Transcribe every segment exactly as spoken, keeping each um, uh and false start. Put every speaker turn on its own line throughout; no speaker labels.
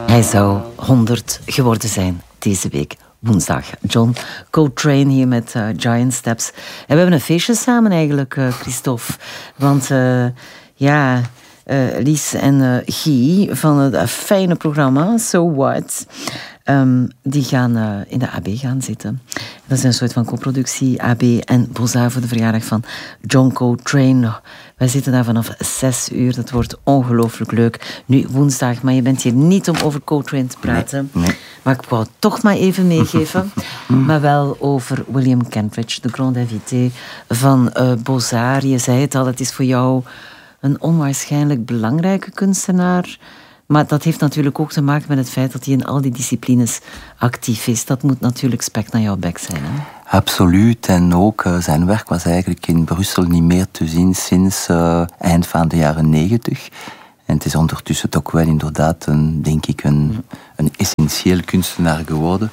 Hij zou honderd geworden zijn deze week. Woensdag. John Coltrane hier met uh, Giant Steps. En we hebben een feestje samen eigenlijk, uh, Christophe. Want uh, ja, uh, Lies en uh, Guy van het uh, fijne programma So What, um, die gaan uh, in de A B gaan zitten. Dat is een soort van co-productie, A B en Beaux-Arts voor de verjaardag van John Coltrane. Wij zitten daar vanaf zes uur. Dat wordt ongelooflijk leuk. Nu woensdag, maar je bent hier niet om over Coltrane te praten.
Nee, nee.
Maar ik wou het toch maar even meegeven. Maar wel over William Kentridge, de grand invité van uh, Beaux-Arts. Je zei het al, het is voor jou een onwaarschijnlijk belangrijke kunstenaar. Maar dat heeft natuurlijk ook te maken met het feit dat hij in al die disciplines actief is. Dat moet natuurlijk spek naar jouw bek zijn, hè?
Absoluut. En ook uh, zijn werk was eigenlijk in Brussel niet meer te zien sinds uh, eind van de jaren negentig. En het is ondertussen toch wel inderdaad een, denk ik, een, een essentieel kunstenaar geworden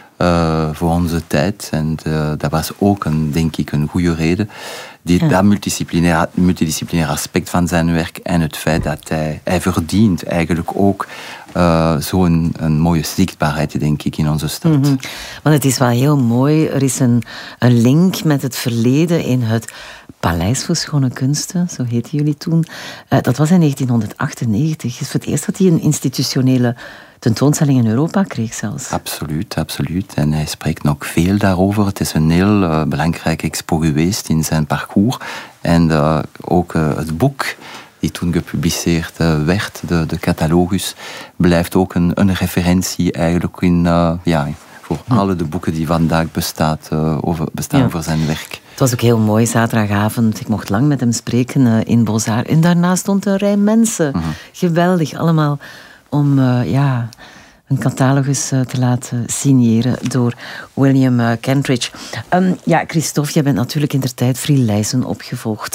uh, voor onze tijd. En uh, dat was ook, een, denk ik, een goede reden. Die, ja. Dat multidisciplinair, multidisciplinair aspect van zijn werk en het feit dat hij, hij verdient eigenlijk ook uh, zo'n een mooie zichtbaarheid, denk ik, in onze stad.
Mm-hmm. Want het is wel heel mooi. Er is een, een link met het verleden in het Paleis voor Schone Kunsten, zo heten jullie toen. Uh, dat was in negentien achtennegentig. Het is voor het eerst dat hij een institutionele tentoonstelling in Europa kreeg zelfs.
Absoluut, absoluut. En hij spreekt nog veel daarover. Het is een heel uh, belangrijk expo geweest in zijn parcours. En uh, ook uh, het boek die toen gepubliceerd uh, werd, de, de catalogus, blijft ook een, een referentie eigenlijk in, uh, ja, voor hm. alle de boeken die vandaag bestaat, uh, over, bestaan ja. over zijn werk.
Het was ook heel mooi, zaterdagavond. Ik mocht lang met hem spreken uh, in Beaux-Arts. En daarna stond een rij mensen. Mm-hmm. Geweldig, allemaal om uh, ja, een catalogus uh, te laten signeren door William uh, Kentridge. Um, ja, Christophe, jij bent natuurlijk in der tijd Frielijzen opgevolgd.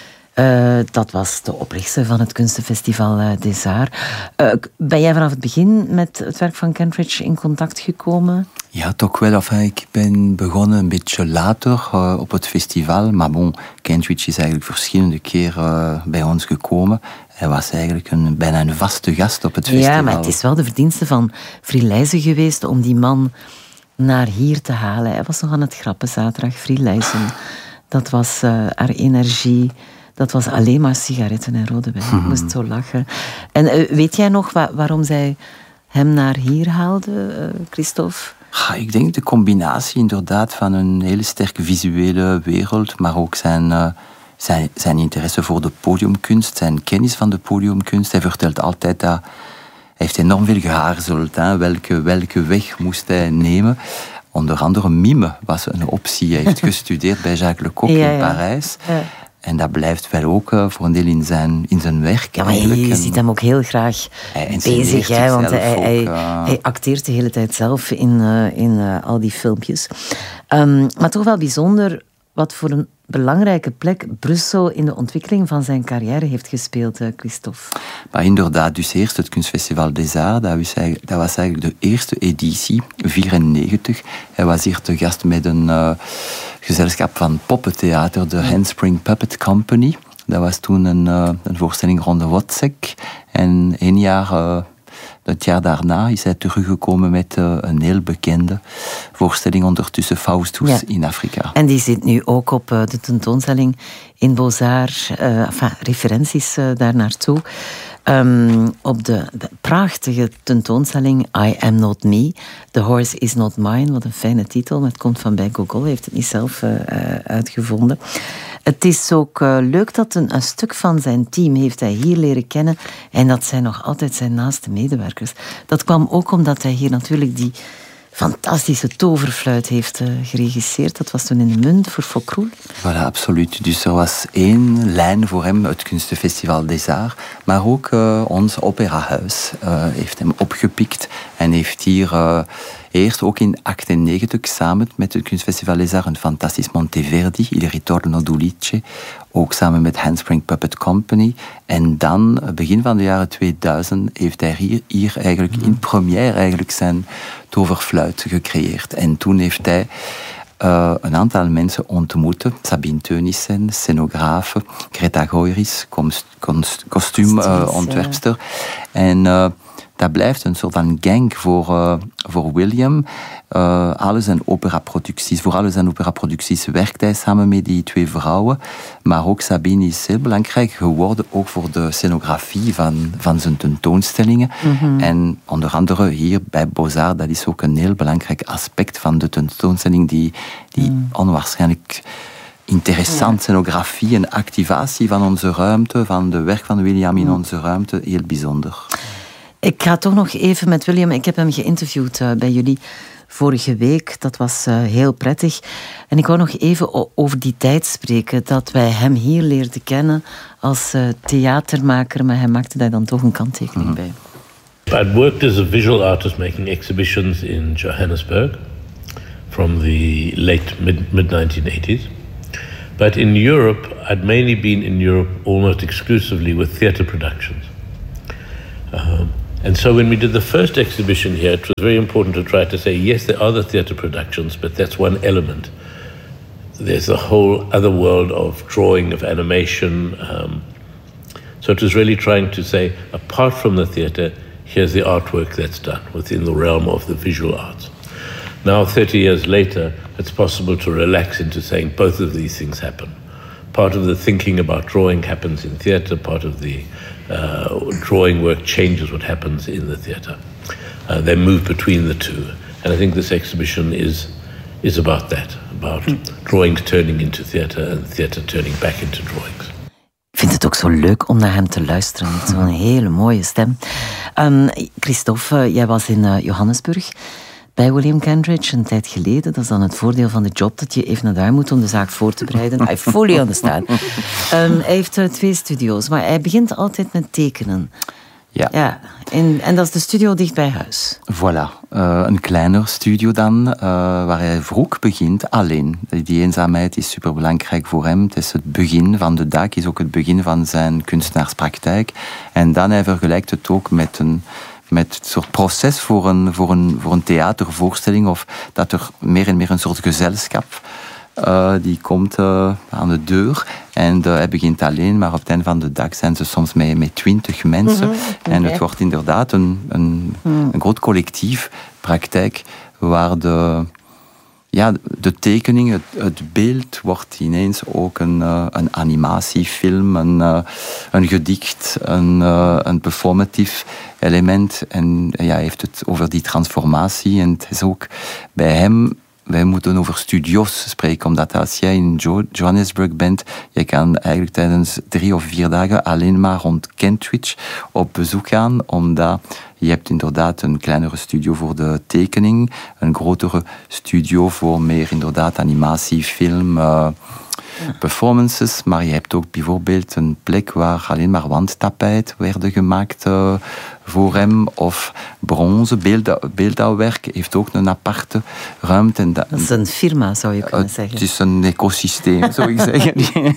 Uh, dat was de oprichter van het Kunstenfestival uh, des Arts. Uh, ben jij vanaf het begin met het werk van Kentridge in contact gekomen?
Ja, toch wel. Enfin, ik ben begonnen een beetje later uh, op het festival. Maar bon, Kentridge is eigenlijk verschillende keren uh, bij ons gekomen. Hij was eigenlijk een, bijna een vaste gast op het festival.
Ja, maar het is wel de verdienste van Frielijzen geweest om die man naar hier te halen. Hij was nog aan het grappen zaterdag, Frielijzen. Dat was uh, haar energie. Dat was alleen maar sigaretten en rode wijn. Ik moest zo lachen. En uh, weet jij nog wa- waarom zij hem naar hier haalde, uh, Christophe?
Ja, ik denk de combinatie inderdaad van een hele sterke visuele wereld, maar ook zijn, uh, zijn, zijn interesse voor de podiumkunst, zijn kennis van de podiumkunst. Hij vertelt altijd dat hij heeft enorm veel geaarzeld. Hè. Welke, welke weg moest hij nemen? Onder andere mime was een optie. Hij heeft gestudeerd bij Jacques Lecoq ja, in ja. Parijs. Ja. En dat blijft wel ook uh, voor een deel in zijn, in zijn werk.
Ja, maar je, je ziet hem ook heel graag bezig, hè, want hij,
ook,
hij,
uh...
hij acteert de hele tijd zelf in, uh, in uh, al die filmpjes. Um, maar toch wel bijzonder wat voor een belangrijke plek Brussel in de ontwikkeling van zijn carrière heeft gespeeld, uh, Christophe.
Maar inderdaad, dus eerst het Kunstfestival des Arts, dat was eigenlijk, dat was eigenlijk de eerste editie, vierennegentig. Hij was hier te gast met een uh, gezelschap van poppentheater, de Handspring Puppet Company. Dat was toen een, uh, een voorstelling rond de Wozzeck. En één jaar... Uh, Het jaar daarna is hij teruggekomen met uh, een heel bekende voorstelling, ondertussen Faustus ja. in Afrika.
En die zit nu ook op uh, de tentoonstelling in Beaux-Arts, uh, enfin, referenties uh, daar naartoe. Um, op de, de prachtige tentoonstelling I Am Not Me, The Horse Is Not Mine, wat een fijne titel, maar het komt van bij Gogol, heeft het niet zelf uh, uh, uitgevonden. Het is ook uh, leuk dat een, een stuk van zijn team heeft hij hier leren kennen en dat zijn nog altijd zijn naaste medewerkers. Dat kwam ook omdat hij hier natuurlijk die fantastische toverfluit heeft uh, geregisseerd. Dat was toen in de Munt voor Fokroel.
Voilà, absoluut. Dus er was één lijn voor hem, het Kunstenfestival des Arts, maar ook uh, ons operahuis uh, heeft hem opgepikt en heeft hier uh, eerst ook in achtennegentig samen met het Kunstfestival des Arts een fantastisch Monteverdi, Il Ritorno d'Ulice, ook samen met Handspring Puppet Company. En dan, begin van de jaren tweeduizend, heeft hij hier, hier eigenlijk in première eigenlijk zijn toverfluit gecreëerd. En toen heeft hij uh, een aantal mensen ontmoeten. Sabine Teunissen, scenografe, Greta Goyris, kostuumontwerpster. Uh, en uh, dat blijft een soort van gang voor, uh, voor William. Uh, alle zijn operaproducties, voor alle zijn operaproducties werkt hij samen met die twee vrouwen. Maar ook Sabine is heel belangrijk geworden, ook voor de scenografie van, van zijn tentoonstellingen. Mm-hmm. En onder andere hier bij Beaux-Arts, dat is ook een heel belangrijk aspect van de tentoonstelling, die, die mm. onwaarschijnlijk interessant ja. scenografie en activatie van onze ruimte, van de werk van William in onze ruimte, heel bijzonder.
Ik ga toch nog even met William, ik heb hem geïnterviewd uh, bij jullie vorige week, dat was uh, heel prettig. En ik wou nog even o- over die tijd spreken, dat wij hem hier leerden kennen als uh, theatermaker, maar hij maakte daar dan toch een kanttekening mm. bij.
I'd worked as a visual artist making exhibitions in Johannesburg from the late mid, mid nineteen eighties. But in Europe, I'd mainly been in Europe almost exclusively with theatre productions. Um, and so when we did the first exhibition here, it was very important to try to say, yes, there are the theatre productions, but that's one element. There's a whole other world of drawing, of animation. Um, so it was really trying to say, apart from the theatre, here's the artwork that's done within the realm of the visual arts. Now, thirty years later, it's possible to relax into saying both of these things happen. Part of the thinking about drawing happens in theatre, part of the uh, drawing work changes what happens in the theatre. Uh, they move between the two. And I think this exhibition is, is about that, about mm. drawings turning into theatre and theatre turning back into drawings.
Ik vind het ook zo leuk om naar hem te luisteren. Hij heeft zo'n hele mooie stem. Um, Christophe, jij was in uh, Johannesburg bij William Kentridge een tijd geleden. Dat is dan het voordeel van de job, dat je even naar daar moet om de zaak voor te bereiden. I fully understand. Um, hij heeft uh, twee studio's, maar hij begint altijd met tekenen.
Ja.
ja en, en dat is de studio dicht bij huis.
Voilà, uh, een kleiner studio dan, uh, waar hij vroeg begint alleen. Die eenzaamheid is superbelangrijk voor hem. Het is het begin van de dag, is ook het begin van zijn kunstenaarspraktijk. En dan hij vergelijkt het ook met een met het soort proces voor een, voor een, voor een theatervoorstelling, of dat er meer en meer een soort gezelschap uh, die komt uh, aan de deur. En uh, hij begint alleen, maar op het einde van de dag zijn ze soms met, met twintig mensen. Mm-hmm. Okay. En het wordt inderdaad een, een, mm. een groot collectief praktijk waar de, ja, de tekening, het, het beeld wordt ineens ook een, uh, een animatiefilm, een, uh, een gedicht, een, uh, een performatief element. En ja, hij heeft het over die transformatie. En het is ook bij hem, wij moeten over studio's spreken, omdat als jij in jo- Johannesburg bent, je kan eigenlijk tijdens drie of vier dagen alleen maar rond Kentridge op bezoek gaan, omdat je hebt inderdaad een kleinere studio voor de tekening, een grotere studio voor meer inderdaad animatie, film, uh, performances, maar je hebt ook bijvoorbeeld een plek waar alleen maar wandtapijt werden gemaakt uh, voor hem, of bronzen, beelda- beeldhouwwerk heeft ook een aparte ruimte. En
dat, dat is een firma, zou je kunnen
uh,
zeggen.
Het is een ecosysteem, zou ik zeggen.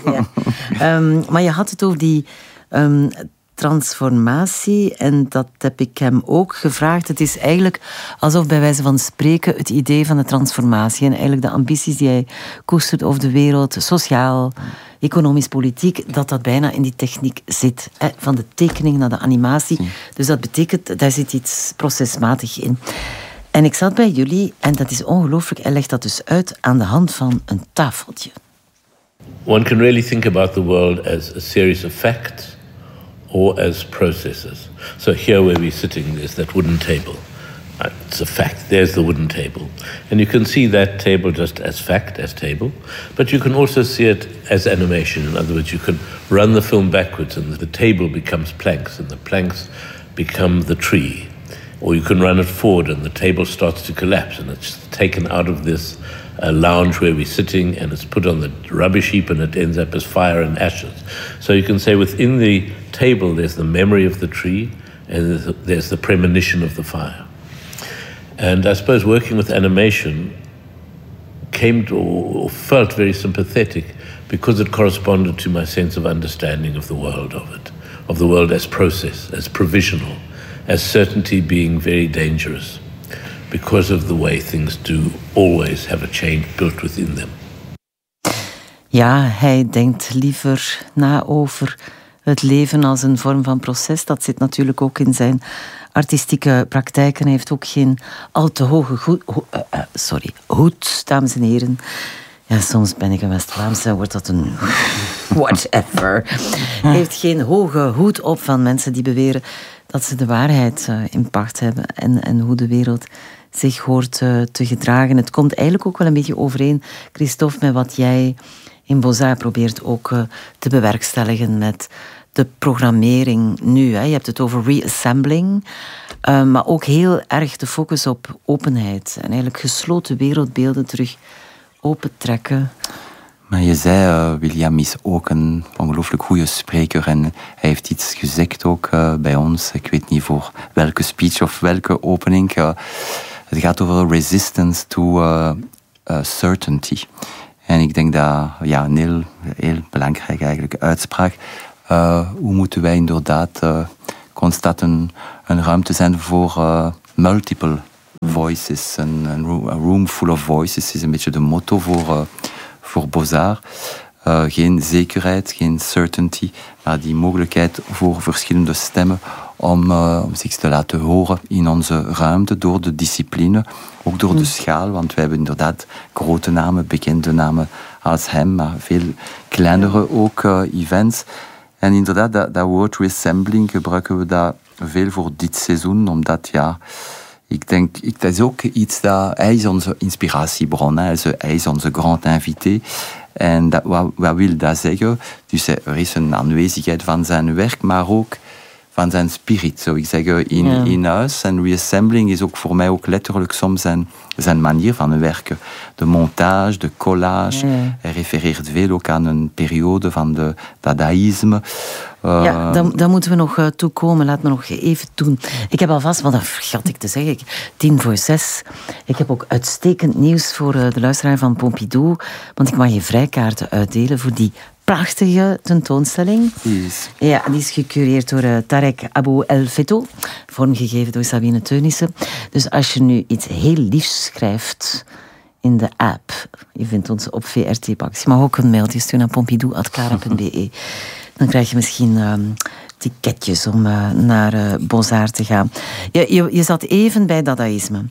ja. um, maar je had het over die um, transformatie, en dat heb ik hem ook gevraagd. Het is eigenlijk alsof bij wijze van spreken het idee van de transformatie en eigenlijk de ambities die hij koestert over de wereld, sociaal, economisch, politiek, dat dat bijna in die techniek zit. Hè? Van de tekening naar de animatie. Sim. Dus dat betekent, daar zit iets procesmatig in. En ik zat bij jullie, en dat is ongelooflijk, hij legt dat dus uit aan de hand van een tafeltje.
One can really think about the world as a series of facts or as processes. So here where we're sitting, there's that wooden table. Uh, it's a fact, there's the wooden table. And you can see that table just as fact, as table, but you can also see it as animation. In other words, you can run the film backwards and the table becomes planks and the planks become the tree. Or you can run it forward and the table starts to collapse and it's taken out of this uh, lounge where we're sitting and it's put on the rubbish heap and it ends up as fire and ashes. So you can say within the table there's the memory of the tree and there's the, there's the premonition of the fire. And I suppose working with animation came to, or felt very sympathetic because it corresponded to my sense of understanding of the world of it, of the world as process, as provisional, as certainty being very dangerous because of the way things do always have a change built within them.
Ja, hij denkt liever na over het leven als een vorm van proces. Dat zit natuurlijk ook in zijn artistieke praktijken. Hij heeft ook geen al te hoge goed, ho, uh, uh, sorry, hoed, dames en heren. Ja, soms ben ik een West-Vlaamse, wordt dat een whatever. Hij heeft geen hoge hoed op van mensen die beweren dat ze de waarheid uh, in pacht hebben en, en hoe de wereld zich hoort uh, te gedragen. Het komt eigenlijk ook wel een beetje overeen, Christophe, met wat jij in Beaux-Arts probeert ook uh, te bewerkstelligen met de programmering nu. Hè. Je hebt het over reassembling, uh, maar ook heel erg de focus op openheid en eigenlijk gesloten wereldbeelden terug opentrekken.
Maar je zei, uh, William is ook een ongelooflijk goede spreker en hij heeft iets gezegd ook uh, bij ons. Ik weet niet voor welke speech of welke opening. Uh, het gaat over resistance to uh, uh, certainty. En ik denk dat ja, een heel, heel belangrijke eigenlijk uitspraak. Uh, hoe moeten wij inderdaad uh, constant een, een ruimte zijn voor uh, multiple voices. Een, een room full of voices is een beetje de motto voor, uh, voor Beaux-Arts. Uh, geen zekerheid, geen certainty, maar die mogelijkheid voor verschillende stemmen om, uh, om zich te laten horen in onze ruimte door de discipline, ook door de schaal, want wij hebben inderdaad grote namen, bekende namen als hem, maar veel kleinere ook uh, events. En inderdaad, dat, dat woord reassembling gebruiken we dat veel voor dit seizoen, omdat ja, ik denk, ik, dat is ook iets dat, hij is onze inspiratiebron, hè, hij is onze grand invité. En dat, wat, wat wil dat zeggen? Dus er is een aanwezigheid van zijn werk, maar ook van zijn spirit, zou ik zeggen, in, ja. in huis. En reassembling is ook voor mij ook letterlijk soms zijn, zijn manier van werken. De montage, de collage. Ja. Hij refereert veel ook aan een periode van de dadaïsme. Uh,
ja, daar, daar moeten we nog uh, toe komen. Laat me nog even doen. Ik heb alvast, want dat vergat ik te zeggen, tien voor zes. Ik heb ook uitstekend nieuws voor uh, de luisteraar van Pompidou. Want ik mag je vrijkaarten uitdelen voor die prachtige tentoonstelling.
Yes.
Ja, die is gecureerd door uh, Tarek Abou El Feto, vormgegeven door Sabine Teunissen. Dus als je nu iets heel liefs schrijft in de app, je vindt ons op V R T Pax. Je mag ook een mailtje sturen naar pompidou punt clara punt b e. Dan krijg je misschien uh, ticketjes om uh, naar uh, Beaux-Arts te gaan. Je, je, je zat even bij dadaïsme.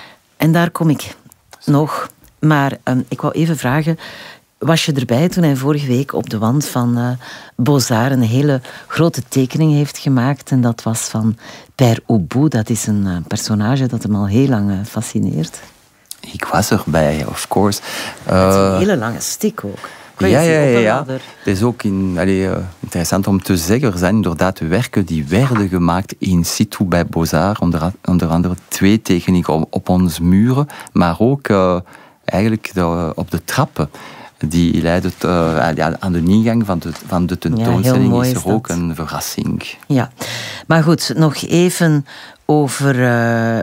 En daar kom ik nog. Maar um, ik wou even vragen, was je erbij toen hij vorige week op de wand van uh, Beaux-Arts een hele grote tekening heeft gemaakt? En dat was van Père Ubu. Dat is een uh, personage dat hem al heel lang uh, fascineert.
Ik was erbij, of course.
Uh, het is een hele lange stick ook.
Ja, ja, ja, ja. Het is ook in, allee, uh, interessant om te zeggen. Er zijn inderdaad werken die werden gemaakt in situ bij Beaux-Arts. Onder, onder andere twee tekeningen op, op onze muren. Maar ook uh, eigenlijk de, op de trappen. Die leiden uh, aan de ingang van de, van de tentoonstelling. Ja, is er is ook een verrassing.
Ja, maar goed, nog even over uh,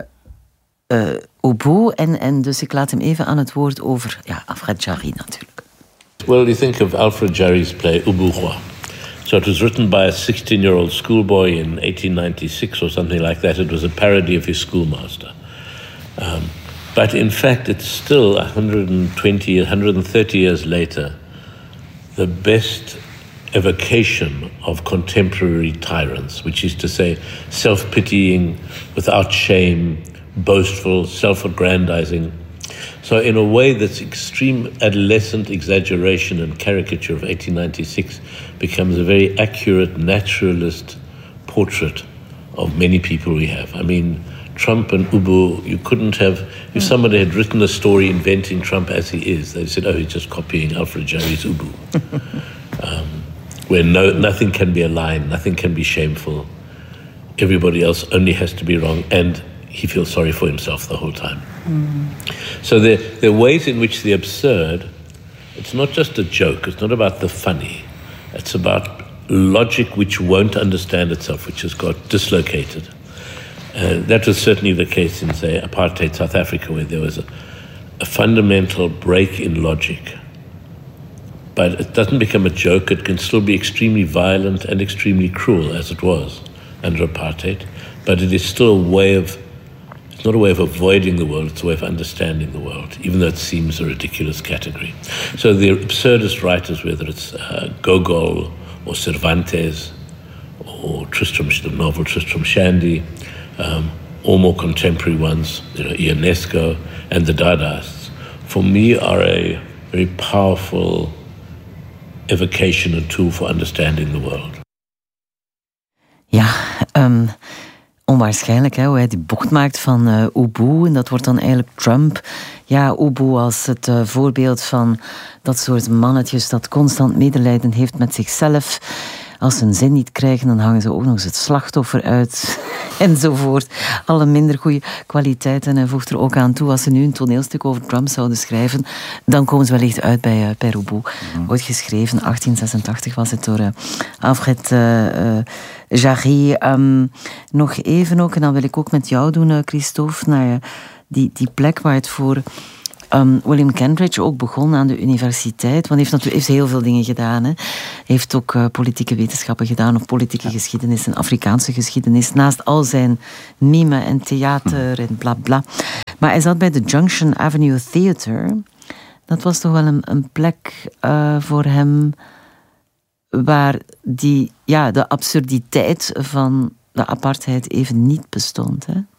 uh, Ubu. En, en dus ik laat hem even aan het woord over ja, Alfred Jarry natuurlijk.
Well, you think of Alfred Jarry's play Ubu Roi. So it was written by a sixteen-year-old schoolboy in eighteen ninety-six or something like that. It was a parody of his schoolmaster. Um, but in fact, it's still one hundred twenty, one hundred thirty years later, the best evocation of contemporary tyrants, which is to say, self-pitying, without shame, boastful, self-aggrandizing. So in a way, this extreme adolescent exaggeration and caricature of eighteen ninety-six becomes a very accurate naturalist portrait of many people we have. I mean, Trump and Ubu, you couldn't have, if somebody had written a story inventing Trump as he is, they said, oh, he's just copying Alfred Jarry's Ubu. um, where no, nothing can be a line, nothing can be shameful. Everybody else only has to be wrong, and he feels sorry for himself the whole time. Mm. So there, there are ways in which the absurd, it's not just a joke, it's not about the funny, it's about logic which won't understand itself, which has got dislocated. Uh, that was certainly the case in, say, apartheid South Africa, where there was a, a fundamental break in logic. But it doesn't become a joke, it can still be extremely violent and extremely cruel, as it was under apartheid, but it is still a way of, it's not a way of avoiding the world, it's a way of understanding the world, even though it seems a ridiculous category. So the absurdist writers, whether it's uh, Gogol or Cervantes or Tristram, the novel Tristram Shandy, um, or more contemporary ones, you know, Ionesco and the Dadaists, for me are a very powerful evocation and tool for understanding the world.
Ja, um, onwaarschijnlijk hè, hoe hij die bocht maakt van uh, Ubuntu. En dat wordt dan eigenlijk Trump. Ja, Ubuntu als het uh, voorbeeld van dat soort mannetjes dat constant medelijden heeft met zichzelf. Als ze een zin niet krijgen, dan hangen ze ook nog eens het slachtoffer uit. Enzovoort. Alle minder goede kwaliteiten. En hij voegt er ook aan toe, als ze nu een toneelstuk over Trump zouden schrijven, dan komen ze wellicht uit bij, uh, bij Ubuntu. Mm. Ooit geschreven, achttien zesentachtig was het door uh, Alfred uh, uh, Jarry. Um, nog even ook, en dan wil ik ook met jou doen, uh, Christophe, naar uh, die, die plek waar het voor Um, William Kentridge ook begon aan de universiteit, want hij heeft, heeft heel veel dingen gedaan. Hij heeft ook uh, politieke wetenschappen gedaan, of politieke ja. geschiedenis en Afrikaanse geschiedenis, naast al zijn mime en theater en bla bla. Maar hij zat bij de Junction Avenue Theater. Dat was toch wel een, een plek uh, voor hem waar die, ja, de absurditeit van de apartheid even niet bestond. Hè?